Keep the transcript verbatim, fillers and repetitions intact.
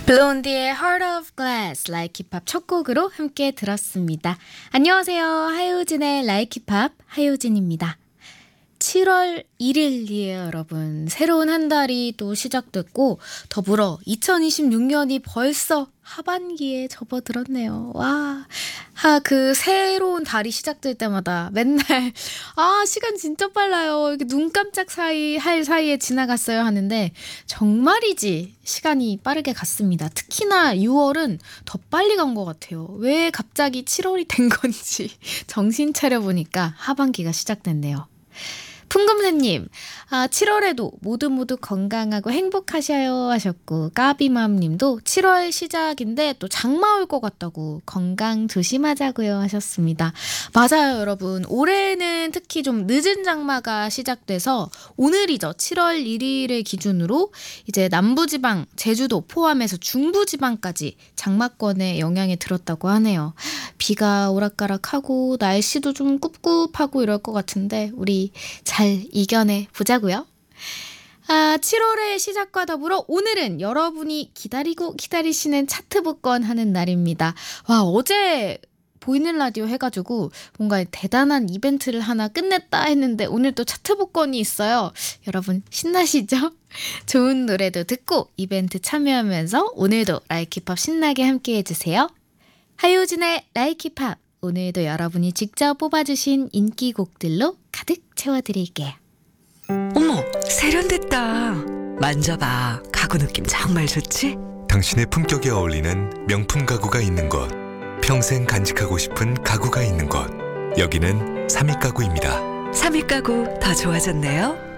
블론디의 Heart of Glass Like 힙합 첫 곡으로 함께 들었습니다. 안녕하세요. 하효진의 Like 힙합 하효진입니다. 칠월 일일이에요, 여러분. 새로운 한 달이 또 시작됐고 더불어 이천이십육 년이 벌써 하반기에 접어들었네요. 와, 하, 그 새로운 달이 시작될 때마다 맨날 아 시간 진짜 빨라요. 이렇게 눈 깜짝 사이 할 사이에 지나갔어요 하는데 정말이지 시간이 빠르게 갔습니다. 특히나 유월은 더 빨리 간 것 같아요. 왜 갑자기 칠월이 된 건지 정신 차려 보니까 하반기가 시작됐네요. 풍금새님, 아, 칠월에도 모두 모두 건강하고 행복하셔요 하셨고, 까비맘님도 칠월 시작인데 또 장마 올 것 같다고 건강 조심하자고요 하셨습니다. 맞아요, 여러분. 올해는 특히 좀 늦은 장마가 시작돼서 오늘이죠. 칠월 일일을 기준으로 이제 남부지방, 제주도 포함해서 중부지방까지 장마권의 영향이 들었다고 하네요. 비가 오락가락하고 날씨도 좀 꿉꿉하고 이럴 것 같은데 우리 잘 이겨내 보자고요. 아, 칠월의 시작과 더불어 오늘은 여러분이 기다리고 기다리시는 차트 복권하는 날입니다. 와, 어제 보이는 라디오 해가지고 뭔가 대단한 이벤트를 하나 끝냈다 했는데 오늘 또 차트 복권이 있어요. 여러분 신나시죠? 좋은 노래도 듣고 이벤트 참여하면서 오늘도 라이크 힙합 신나게 함께 해주세요. 하효진의 라이크 힙합, 오늘도 여러분이 직접 뽑아주신 인기곡들로 가득 채워드릴게요. 어머, 세련됐다. 만져봐. 가구 느낌 정말 좋지? 당신의 품격에 어울리는 명품 가구가 있는 곳, 평생 간직하고 싶은 가구가 있는 곳, 여기는 삼익 가구입니다. 삼익 가구 더 좋아졌네요.